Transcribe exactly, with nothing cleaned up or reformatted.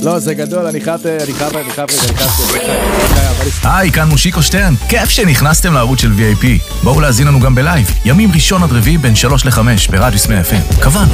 לא, זה גדול, אני חייב, אני חייב, אני חייב, אני חייב. היי, כאן מושיקו שטרן, כיף שנכנסתם לערוץ של וי איי פי. בואו להזין לנו גם בלייב, ימים ראשון עד רביעי בין שלוש לחמש ברדיוס מאה אף אם. קבענו.